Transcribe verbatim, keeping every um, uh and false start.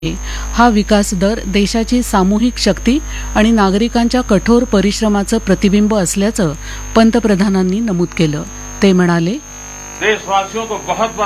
हा विकास दर देशाची सामूहिक शक्ती आणि नागरिकांच्या कठोर परिश्रमाचं प्रतिबिंब असल्याचं पंतप्रधानांनी नमूद केलं. ते म्हणाले, देशवासियों को बहुत